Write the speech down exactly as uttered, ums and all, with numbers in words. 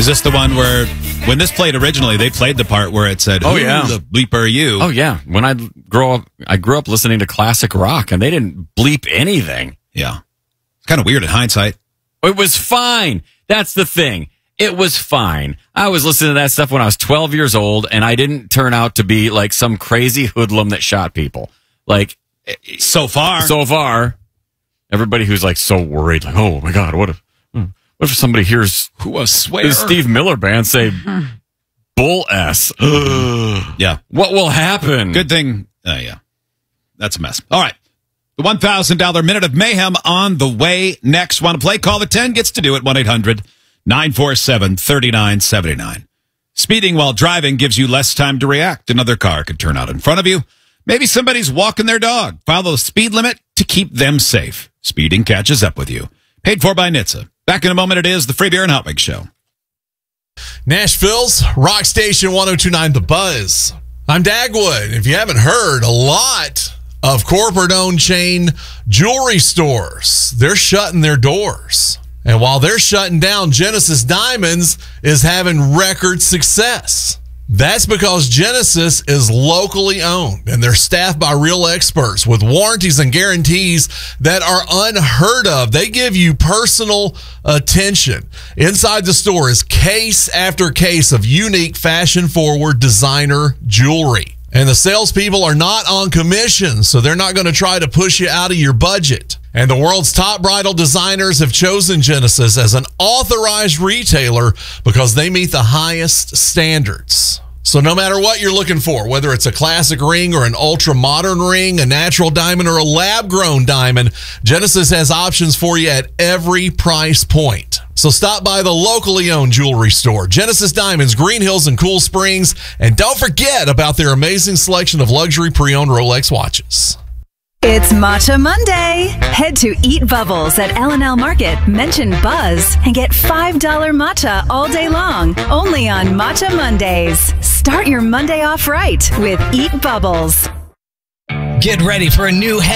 this the one where, when this played originally, they played the part where it said, Oh, "Who yeah. the bleep are you?" Oh, yeah. When I grow up, I grew up listening to classic rock, and they didn't bleep anything. Yeah. It's kind of weird in hindsight. It was fine. That's the thing. It was fine. I was listening to that stuff when I was twelve years old, and I didn't turn out to be like some crazy hoodlum that shot people. Like, So far. so far, everybody who's like so worried, like, oh my God, what if, what if somebody hears Who a swear? the Steve Miller Band say bull S? Yeah. What will happen? Good thing. Oh, yeah. That's a mess. All right. The one thousand dollars Minute of Mayhem on the way next. Want to play? Call the ten. Gets to do it. one eight hundred nine four seven three nine seven nine. Speeding while driving gives you less time to react. Another car could turn out in front of you. Maybe somebody's walking their dog. Follow the speed limit to keep them safe. Speeding catches up with you. Paid for by N H T S A. Back in a moment, it is the Free Beer and Hot Mix Show. Nashville's Rock Station one oh two point nine The Buzz. I'm Dagwood. If you haven't heard, a lot of corporate-owned chain jewelry stores, they're shutting their doors. And while they're shutting down, Genesis Diamonds is having record success. That's because Genesis is locally owned and they're staffed by real experts with warranties and guarantees that are unheard of. They give you personal attention. Inside the store is case after case of unique, fashion-forward designer jewelry. And the salespeople are not on commission, so they're not going to try to push you out of your budget. And the world's top bridal designers have chosen Genesis as an authorized retailer because they meet the highest standards. So no matter what you're looking for, whether it's a classic ring or an ultra-modern ring, a natural diamond or a lab-grown diamond, Genesis has options for you at every price point. So stop by the locally owned jewelry store, Genesis Diamonds, Green Hills and Cool Springs, and don't forget about their amazing selection of luxury pre-owned Rolex watches. It's Matcha Monday. Head to Eat Bubbles at L and L Market, mention Buzz, and get five dollars matcha all day long, only on Matcha Mondays. Start your Monday off right with Eat Bubbles. Get ready for a new head.